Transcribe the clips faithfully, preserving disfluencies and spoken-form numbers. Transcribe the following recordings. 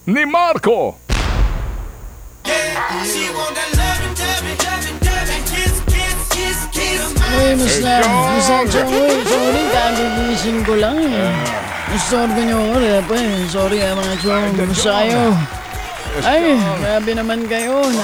ni Marco. Uy, musta? Musta, Chong? Sorry, kagigising ko lang eh. Sorry ko nyo ako, Repa eh. Sorry ah, mga Chong. Musta kayo? Ay, grabe naman kayo. Na,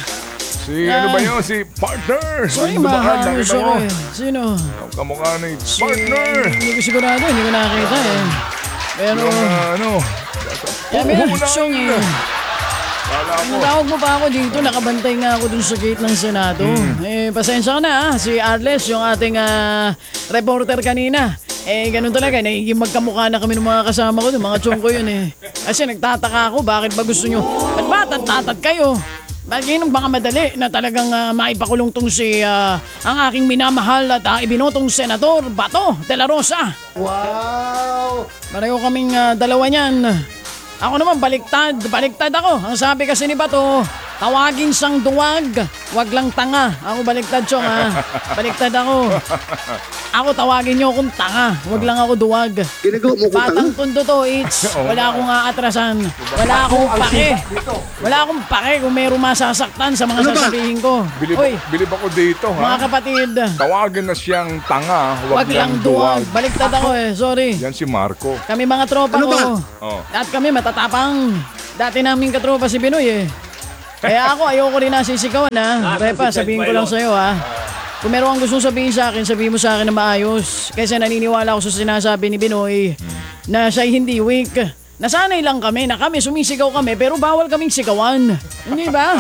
Si ano ba yun? Si partner. sorry, Ano ba? mahal. Nakita mo? Sorry. Sino? Ang kamukha ni Si- partner. Hindi ko sigurado, hindi ko nakakita eh. Pero, Yung uh, ano. sabi na, Chong eh. Kala ko. Tawag mo pa ako dito, nakabantay nga ako dun sa gate ng Senado. Eh, pasensya ka na ah, si Arles, yung ating ah, reporter kanina. Eh, ganun talaga, nagiging magkamukha na kami ng mga kasama ko, ng mga chong ko yun eh. Kasi nagtataka ako, bakit ba gusto nyo, ba't ba tatat kayo? Bakit yun baka madali na talagang ah, maipakulong tong si ah, ang aking minamahal at uh, ibinotong Senador Bato de la Rosa. Wow! Pareho kaming ah, dalawa niyan. Ako naman baliktad, baliktad ako. Ang sabi kasi ni Bato, tawagin siyang duwag, wag lang tanga. Ako baliktad, Chong ha. Baliktad ako. Ako tawagin niyo akong tanga, wag lang ako duwag. Ginagawa mo ko Batang tanga? tondo to, it's. Wala akong aatrasan. Wala akong pake. Wala akong pake kung mayroong masasaktan sa mga Ano ba? sasabihin ko. Bilib, Uy, bilib ako dito, mga ha? kapatid, Tawagin na siyang tanga, wag lang duwag. Baliktad ako eh, sorry. Yan si Marco. Kami mga tropa Ano ko. ba? Oh. At kami matatapang. Dati namin katropa si Binoy eh. Kaya ako ayoko rin nasisigawan ha. Repa, sabihin ko lang sa'yo ha. Kung meron kang gustong sabihin sa akin, sabihin mo sa akin na maayos. Kasi naniniwala ako sa sinasabi ni Binoy na siya'y hindi weak. Nasanay lang kami na kami sumisigaw kami pero bawal kaming sigawan. Hindi ba?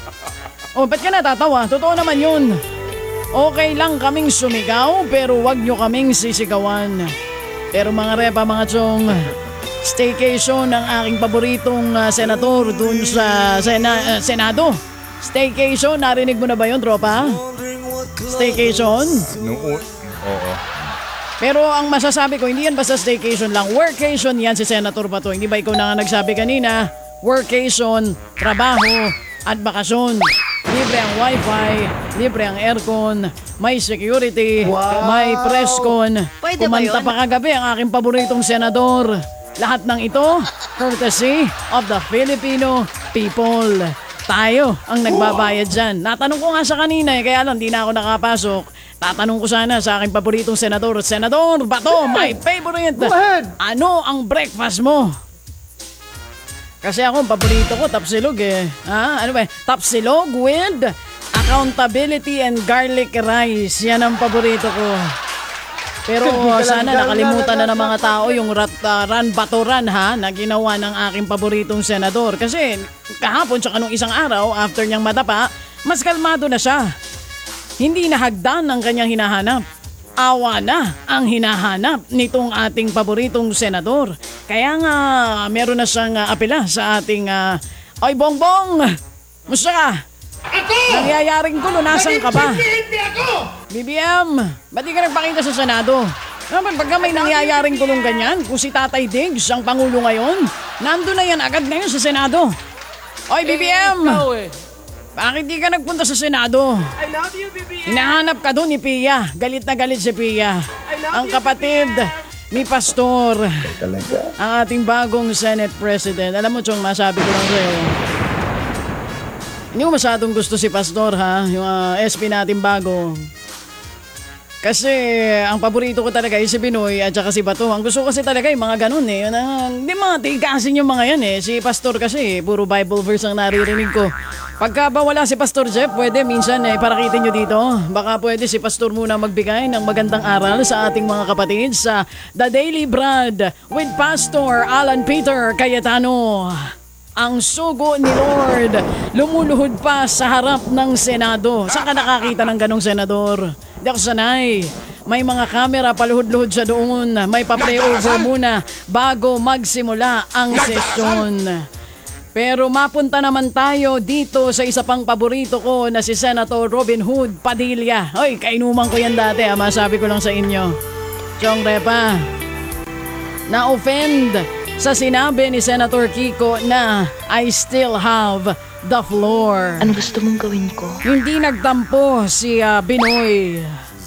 O, ba't ka natatawa? Totoo naman yun. Okay lang kaming sumigaw pero wag nyo kaming sisigawan. Pero mga repa, mga chong, staycation ng aking paboritong uh, senador dun sa sena- uh, Senado. Staycation, narinig mo na ba yun, tropa? Staycation? Nung, u- oo. Pero ang masasabi ko, hindi yan basta staycation lang. Workation yan si Senator Bato. Hindi ba ikaw na nga nagsabi kanina? Workation, trabaho, at bakasyon. Libre ang wifi, libre ang aircon, may security, Wow! may presscon. Pwede ba Kumanta yun? pa kagabi ang aking paboritong senador. Lahat ng ito, courtesy of the Filipino people. Tayo ang nagbabayad dyan. Natanong ko nga sa kanina eh, kaya lang di na ako nakapasok. Tatanong ko sana sa aking paboritong senador. Senador Bato, my favorite. Go ahead. Ano ang breakfast mo? Kasi ako, ang paborito ko, tapsilog eh. Ha? Ano ba? Tapsilog with accountability and garlic rice. Yan ang paborito ko. Pero sana nakalimutan na ng mga tao yung rat, uh, Ran Batoran ha, na ginawa ng aking paboritong senador. Kasi kahapon tsaka nung isang araw, after niyang madapa, mas kalmado na siya. Hindi na hagdan ang kanyang hinahanap. Awa na ang hinahanap nitong ating paboritong senador. Kaya nga meron na siyang uh, apela sa ating uh, Oy Bongbong! Musta ka? Ako! Nangyayaring gulo, nasan ka ba? Hindi ako! B B M, ba't di ka nagpakita sa Senado? Naman pagka may nangyayaring gulong ganyan, kung si Tatay Diggs ang Pangulo ngayon, nandun na yan agad ngayon sa Senado. Oy B B M! Bakit di ka nagpunta sa Senado? I love you, B B M! Hinahanap ka doon ni Pia. Galit na galit si Pia. Ang kapatid ni Pastor. Talaga. Ang ating bagong Senate President. Alam mo, Chong, masabi ko lang sa'yo. Hindi ko masyadong gusto si Pastor, ha? Yung uh, S P natin bago. Kasi ang paborito ko talaga ay si Binoy at saka si Bato. Ang gusto ko kasi talaga yung mga ganun eh. Na, hindi mga tigasin yung mga yan eh. Si Pastor kasi puro Bible verse ang naririnig ko. Pagka ba wala si Pastor Jeff, pwede minsan eh, parakitin nyo dito. Baka pwede si Pastor muna magbigay ng magandang aral sa ating mga kapatid sa The Daily Bread with Pastor Alan Peter Cayetano. Ang sugo ni Lord lumuluhod pa sa harap ng Senado. Saan ka nakakita ng ganong senador? Hindi ako sanay. May mga kamera paluhod-luhod siya doon. May pa-play-over muna bago magsimula ang sesyon. Pero mapunta naman tayo dito sa isa pang paborito ko na si Senator Robin Hood Padilla. Hoy, kainuman ko yan dati ha, masabi ko lang sa inyo. Chong Repa, na-offend sa sinabi ni Senator Kiko na I still have the floor. Ano gusto mong gawin ko? Hindi nagtampo si uh, Binoy.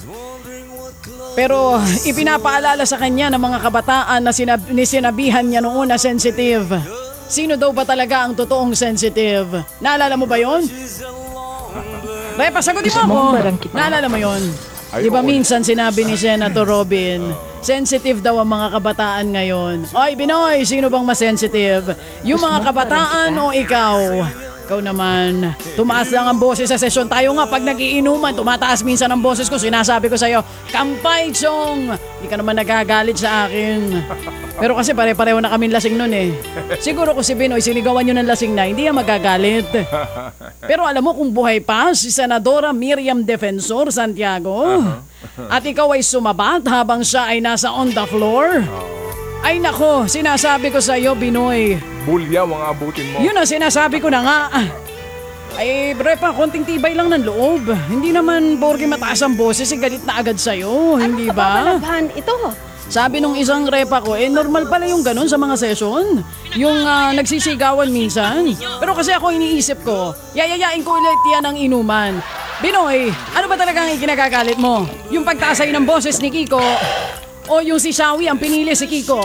Pero ipinapaalala sa kanya ng mga kabataan na sinab- ni sinabihan niya noon na sensitive. Sino daw ba talaga ang totoong sensitive? Naalala mo ba yon? Repa, sagutin mo ako. Naalala mo yon? Ay, Di ba oo. minsan sinabi ni Senator Robin, sensitive daw ang mga kabataan ngayon. Ay, Binoy, sino bang mas sensitive? Yung mga kabataan o ikaw? Ikaw naman, tumaas lang ang boses sa sesyon. Tayo nga, pag nagiinuman, tumataas minsan ang boses ko. Sinasabi ko sa'yo, Kampay Chong! Hindi ka naman nagagalit sa akin. Pero kasi pare-pareho na kaming lasing nun eh. Siguro kung si Binoy, sinigawan nyo ng lasing na, hindi yan magagalit. Pero alam mo kung buhay pa, si Senadora Miriam Defensor Santiago, at ikaw ay sumabat habang siya ay nasa on the floor. Ay nako, sinasabi ko sa'yo, Binoy. Bulyaw ang abutin mo. Yun ang sinasabi ko na nga. Ay, Brepa, konting tibay lang ng loob. Hindi naman porke mataas ang boses, eh, galit na agad sa'yo, hindi ba? Kababalaghan ito. Sabi nung isang repa ko, eh normal pala yung ganun sa mga session. Yung ah, nagsisigawan minsan. Pero kasi ako iniisip ko, yayayain ko ulit yan ang inuman. Binoy, ano ba talaga ang ikinagagalit mo? Yung pagtaas sa'yo ng boses ni Kiko o yung si Shawi ang pinili si Kiko?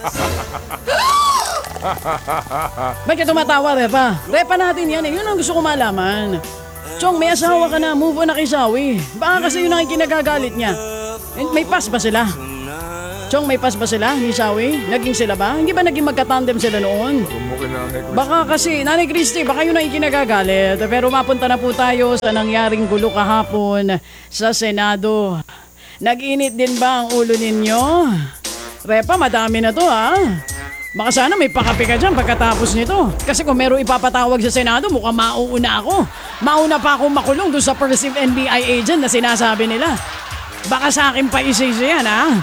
Ba't ka tumatawa, Repa? Repa natin yan eh. Yun ang gusto ko malaman. Chong, may asawa ka na. Move on na kay Shawi. Baka kasi yun ang ikinagagalit niya. Eh, may pass ba sila? Chong, may pass ba sila ni Shawi? Naging sila ba? Hindi ba naging magkatandem sila noon? Tumukin na Nanay Christy. Baka kasi, Nanay Christy, baka yun ang ikinagagalit. Pero mapunta na po tayo sa nangyaring gulo kahapon sa Senado. Nag-init din ba ang ulo ninyo? Repa, madami na to ha. Baka sana may pakape ka dyan pagkatapos nito. Kasi kung meron ipapatawag sa Senado, mukhang mauuna ako. Mauna pa akong makulong doon sa perceived N B I agent na sinasabi nila. Baka sa akin pa isisi yan ha.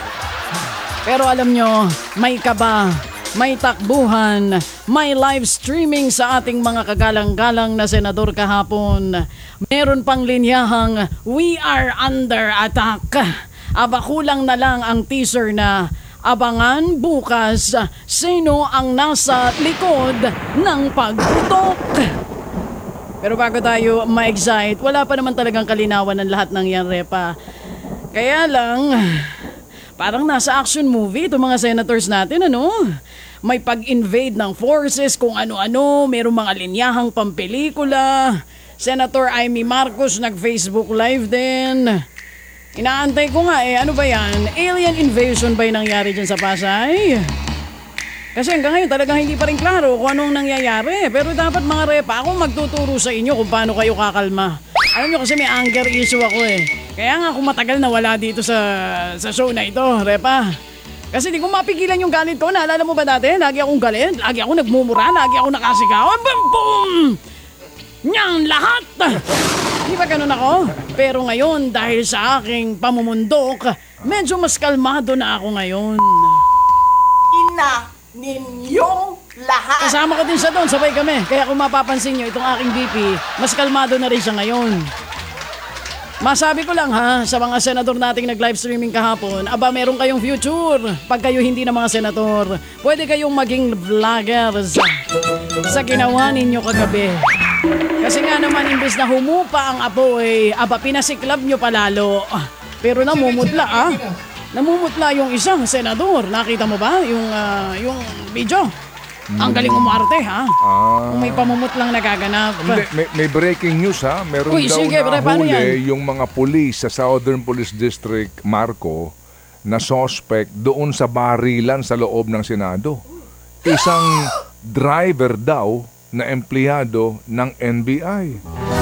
Pero alam nyo, may kaba, may takbuhan, may live streaming sa ating mga kagalang-galang na senador kahapon. Meron pang linyahang We Are Under Attack. Aba kulang na lang ang teaser na abangan bukas sino ang nasa likod ng pagtutok. Pero bago tayo ma-excite, wala pa naman talagang kalinawan ng lahat ng yan, Repa. Kaya lang, parang nasa action movie itong mga senators natin, ano? May pag-invade ng forces, kung ano-ano, mayroong mga linyahang pampelikula. Senator Amy Marcos nag-Facebook Live din. Inaantay ko nga eh, ano ba yan? Alien invasion ba yung nangyari dyan sa Pasay? Kasi hanggang ngayon talagang hindi pa rin klaro kung anong nangyayari. Pero dapat mga repa, ako magtuturo sa inyo kung paano kayo kakalma. Alam nyo kasi may anger issue ako eh. Kaya nga ako matagal na wala dito sa, sa show na ito, repa. Kasi di ko mapigilan yung galit ko. Naalala mo ba dati? Lagi akong galit, lagi ako nagmumura, lagi ako nakasigaw. Boom! Boom! Nyan lahat! Di ba ganun ako? Pero ngayon, dahil sa aking pamumundok, medyo mas kalmado na ako ngayon. Ina ninyong lahat. Kasama ko din siya doon, sabay kami. Kaya kung mapapansin nyo, itong aking B P, mas kalmado na rin siya ngayon. Masabi ko lang ha, sa mga senador nating nag-live streaming kahapon, aba meron kayong future. Pag kayo hindi na mga senador, pwede kayong maging vloggers sa ginawa ninyo kagabi. Kasi nga naman, imbes na humupa ang apoy, aba pinasiklab nyo palalo. Pero namumutla ah. Namumutla yung isang senador. Nakita mo ba yung, ah, yung video? Ang galing umarte ha. Ah. Kung may pamumutlang nagaganap. Hindi, may, may breaking news ha. Meron Uy, daw sige, pre, paano nahuli yan? yung mga pulis sa Southern Police District, Marco, na suspect doon sa barilan sa loob ng Senado. Isang driver daw na empleyado ng N B I.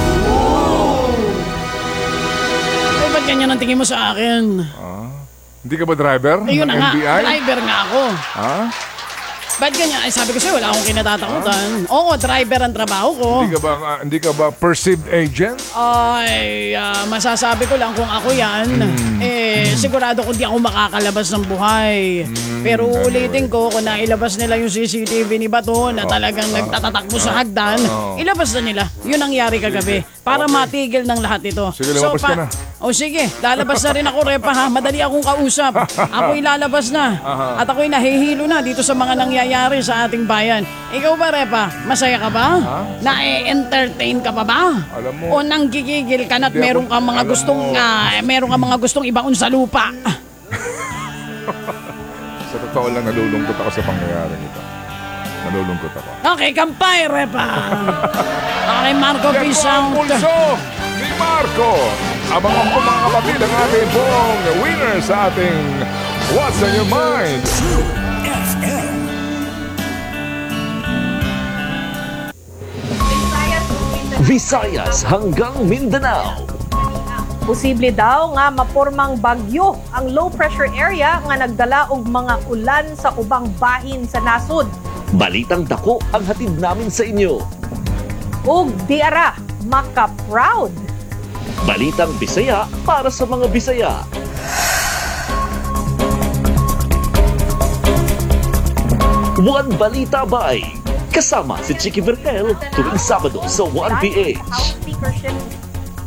Ay, ba't ganyan ang tingin mo sa akin? Hindi ka ba driver Ayun ng na nga, N B I? driver nga ako. Ha? Ba't ganyan? Ay, sabi ko sa'yo, wala akong kinatatakutan. Oo, driver ang trabaho ko. Hindi ka ba ah, hindi ka ba perceived agent? Ay, ah, masasabi ko lang kung ako yan, eh, sigurado kung di ako makakalabas ng buhay. Pero ulitin ko, kung nailabas nila yung C C T V ni Bato na talagang nagtatatakbo sa hagdan, ilabas na nila. Yun ang nangyari kagabi. Para matigil ng lahat ito. Sige, lumabas ka na. O sige, lalabas na rin ako, Repa ha. Madali akong kausap. Ako'y lalabas na. At ako'y nahihilo na dito sa mga nangyayari sa ating bayan. Ikaw ba, Repa? Masaya ka ba? Na-entertain ka pa ba? Alam mo- O nanggigigil ka na't Hindi meron ako- kang mga alam gustong mo- ah, meron kang mga gustong ibaon sa lupa? Sa totoo lang nalulungkot ako sa pangyayari nito. Nalulungkot ako. Okay, kampay, repa. Okay, Marco, Yan peace po ang out. pulso ni Marco. Abangan po mga kapatid ang ating pong winner sa ating What's on Your Mind? Visayas hanggang Mindanao. Posible daw nga mapormang bagyo ang low pressure area nga nagdala og mga ulan sa ubang bahin sa nasod. Balitang dako ang hatid namin sa inyo. Ug diara maka-proud. Balitang Bisaya para sa mga Bisaya. One Balita Bay. Kasama si Chicky Vergel tuwing Sabado sa one P H. House Speaker Shin